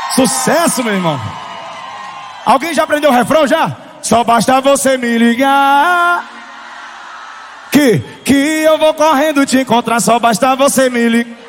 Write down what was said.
Sucesso, meu irmão. Alguém já aprendeu o refrão já? Só basta você me ligar que eu vou correndo te encontrar. Só basta você me ligar.